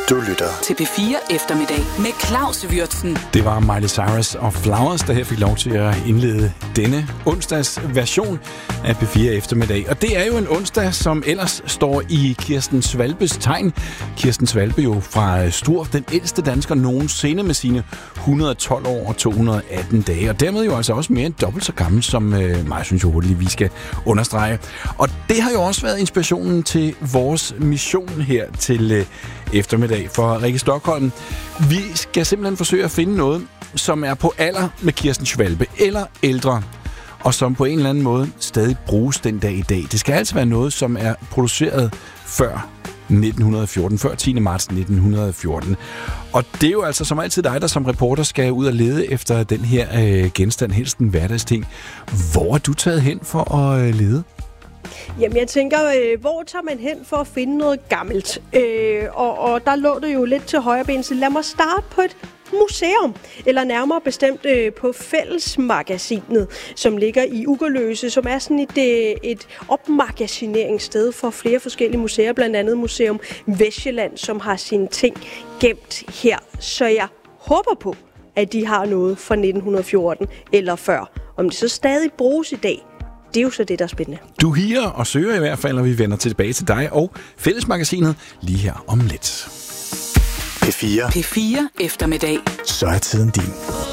Du lytter til P4 Eftermiddag med Claus Würtzen. Det var Miley Cyrus og Flowers, der her fik lov til at indlede denne onsdags version af P4 Eftermiddag. Og det er jo en onsdag, som ellers står i Kirsten Svalbes tegn. Kirsten Svalbe jo fra Struer, den ældste dansker nogensinde med sine 112 år og 218 dage. Og dermed jo altså også mere end dobbelt så gammel, som mig synes jo hurtigt, vi skal understrege. Og det har jo også været inspirationen til vores mission her til eftermiddag for Rikke Stockholm. Vi skal simpelthen forsøge at finde noget, som er på alder med Kirsten Svalbe eller ældre, og som på en eller anden måde stadig bruges den dag i dag. Det skal altså være noget, som er produceret før 1914, før 10. marts 1914. Og det er jo altså som altid dig, der som reporter skal ud og lede efter den her genstand, helst en hverdagsting. Hvor er du taget hen for at lede? Jamen, jeg tænker, hvor tager man hen for at finde noget gammelt? Og der lå det jo lidt til højre ben, så lad mig starte på et museum, eller nærmere bestemt på Fællesmagasinet, som ligger i Ugerløse, som er sådan et opmagasineringssted for flere forskellige museer, blandt andet Museum Vestsjælland, som har sine ting gemt her. Så jeg håber på, at de har noget fra 1914 eller før. Om det så stadig bruges i dag, det er jo så det, der er spændende. Du higer og søger i hvert fald, når vi vender tilbage til dig og Fællesmagasinet lige her om lidt. P4. P4 Eftermiddag. Så er tiden din.